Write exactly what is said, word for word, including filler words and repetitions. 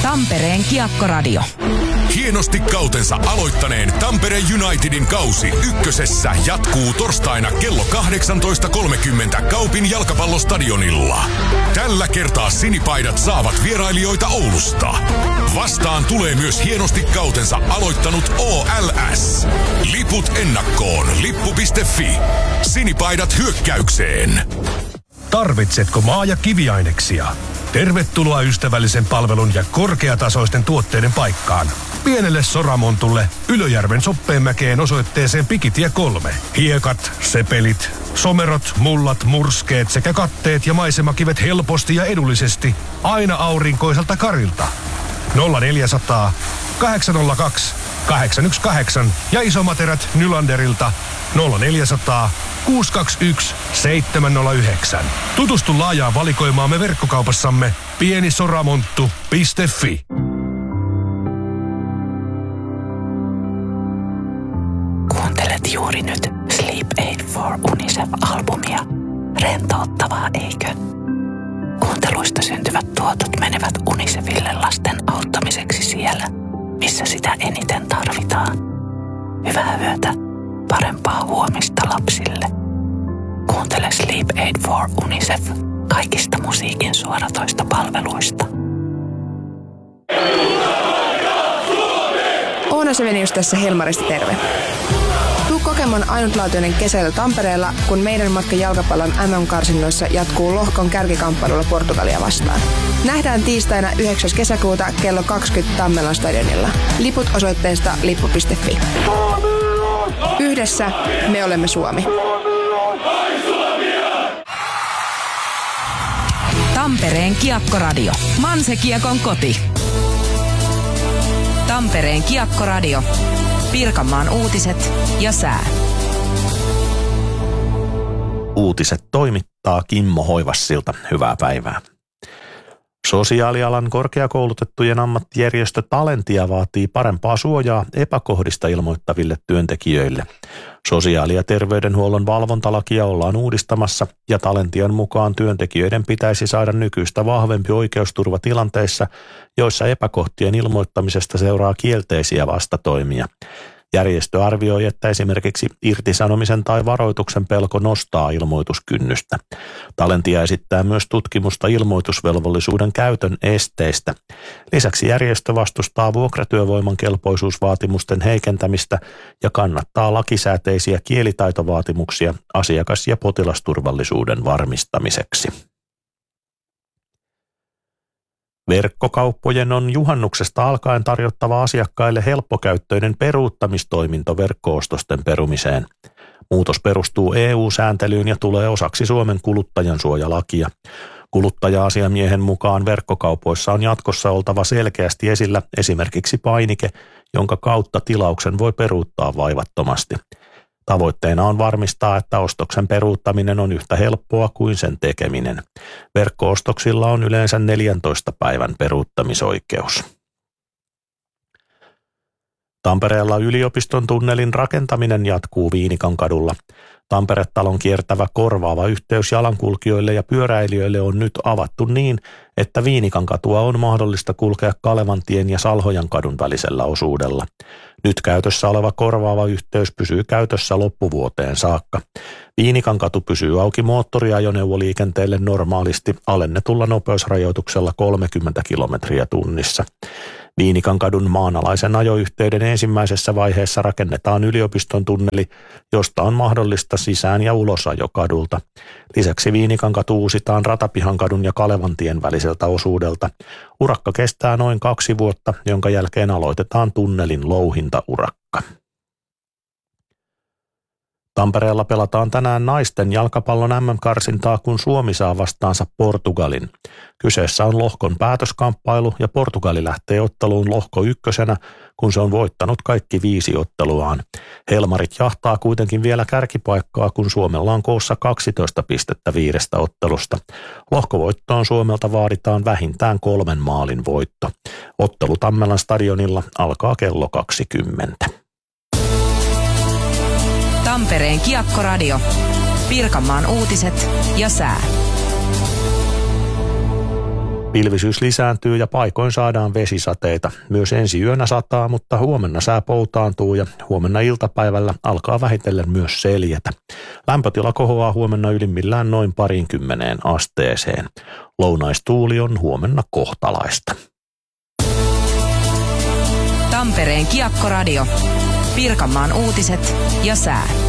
Tampereen Kiekkoradio. Hienosti kautensa aloittaneen Tampereen Unitedin kausi ykkösessä jatkuu torstaina kello kahdeksantoista kolmekymmentä Kaupin jalkapallostadionilla. Tällä kertaa sinipaidat saavat vierailijoita Oulusta. Vastaan tulee myös hienosti kautensa aloittanut O L S. Liput ennakkoon lippu piste fi. Sinipaidat hyökkäykseen. Tarvitsetko maa- ja kiviaineksia? Tervetuloa ystävällisen palvelun ja korkeatasoisten tuotteiden paikkaan. Pienelle Soramontulle Ylöjärven Soppeenmäkeen osoitteeseen Pikitie kolme. Hiekat, sepelit, somerot, mullat, murskeet sekä katteet ja maisemakivet helposti ja edullisesti aina aurinkoiselta Karilta. nolla neljäsataa, kahdeksan nolla kaksi, kahdeksan yksi kahdeksan ja isomaterät Nylanderilta nolla neljäsataa, kuusi kaksi yksi, seitsemän nolla yhdeksän. Tutustu laajaan valikoimaamme verkkokaupassamme pienisoramonttu piste fi. Kuuntelet juuri nyt Sleep Aid for UNICEF-albumia. Rentouttavaa, eikö? Kuunteluista syntyvät tuotot menevät UNICEFille lasten auttamiseksi siellä, missä sitä eniten tarvitaan. Hyvää yötä, parempaa huomista lapsille. Kuuntele Sleep Aid for UNICEF kaikista musiikin suoratoista palveluista. Oona Sevenius tässä Helmarista, terve. Tuu kokemaan ainutlaatuinen kesäily Tampereella, kun meidän matka jalkapallon M M-karsinnoissa jatkuu lohkon kärkikamppailulla Portugalia vastaan. Nähdään tiistaina yhdeksäs kesäkuuta kello kaksikymmentä Tammelan stadionilla. Liput osoitteesta lippu piste fi. Yhdessä me olemme Suomi. Tampereen Kiekkoradio. Manse-Kiekon koti. Tampereen Kiekkoradio. Pirkanmaan uutiset ja sää. Uutiset toimittaa Kimmo Hoivassilta. Hyvää päivää. Sosiaalialan korkeakoulutettujen ammattijärjestö Talentia vaatii parempaa suojaa epäkohdista ilmoittaville työntekijöille. Sosiaali- ja terveydenhuollon valvontalakia ollaan uudistamassa ja Talentian mukaan työntekijöiden pitäisi saada nykyistä vahvempi oikeusturva tilanteissa, joissa epäkohtien ilmoittamisesta seuraa kielteisiä vastatoimia. Järjestö arvioi, että esimerkiksi irtisanomisen tai varoituksen pelko nostaa ilmoituskynnystä. Talentia esittää myös tutkimusta ilmoitusvelvollisuuden käytön esteistä. Lisäksi järjestö vastustaa vuokratyövoiman kelpoisuusvaatimusten heikentämistä ja kannattaa lakisääteisiä kielitaitovaatimuksia asiakas- ja potilasturvallisuuden varmistamiseksi. Verkkokauppojen on juhannuksesta alkaen tarjottava asiakkaille helppokäyttöinen peruuttamistoiminto verkko-ostosten perumiseen. Muutos perustuu E U-sääntelyyn ja tulee osaksi Suomen kuluttajansuojalakia. Kuluttaja-asiamiehen mukaan verkkokaupoissa on jatkossa oltava selkeästi esillä esimerkiksi painike, jonka kautta tilauksen voi peruuttaa vaivattomasti. Tavoitteena on varmistaa, että ostoksen peruuttaminen on yhtä helppoa kuin sen tekeminen. Verkko-ostoksilla on yleensä neljäntoista päivän peruuttamisoikeus. Tampereella yliopiston tunnelin rakentaminen jatkuu Viinikankadulla. Tampere-talon kiertävä korvaava yhteys jalankulkijoille ja pyöräilijöille on nyt avattu niin, että Viinikankatua on mahdollista kulkea Kalevantien ja Salhojankadun välisellä osuudella. Nyt käytössä oleva korvaava yhteys pysyy käytössä loppuvuoteen saakka. Viinikankatu pysyy auki moottoriajoneuvoliikenteelle normaalisti alennetulla nopeusrajoituksella kolmekymmentä kilometriä tunnissa. Viinikankadun maanalaisen ajoyhteyden ensimmäisessä vaiheessa rakennetaan yliopiston tunneli, josta on mahdollista sisään- ja ulosajo kadulta. Lisäksi Viinikankatu uusitaan Ratapihankadun ja Kalevantien väliseltä osuudelta. Urakka kestää noin kaksi vuotta, jonka jälkeen aloitetaan tunnelin louhintaurakka. Tampereella pelataan tänään naisten jalkapallon M M-karsintaa, kun Suomi saa vastaansa Portugalin. Kyseessä on lohkon päätöskamppailu ja Portugali lähtee otteluun lohko ykkösenä, kun se on voittanut kaikki viisi otteluaan. Helmarit jahtaa kuitenkin vielä kärkipaikkaa, kun Suomella on koossa kaksitoista pistettä viidestä ottelusta. Lohkovoittoon Suomelta vaaditaan vähintään kolmen maalin voitto. Ottelu Tammelan stadionilla alkaa kello kaksikymmentä. Tampereen Kiekkoradio. Pirkanmaan uutiset ja sää. Pilvisyys lisääntyy ja paikoin saadaan vesisateita. Myös ensi yönä sataa, mutta huomenna sää poutaantuu ja huomenna iltapäivällä alkaa vähitellen myös seljetä. Lämpötila kohoaa huomenna ylimmillään noin parinkymmeneen asteeseen. Lounaistuuli on huomenna kohtalaista. Tampereen Kiekkoradio. Pirkanmaan uutiset ja sää.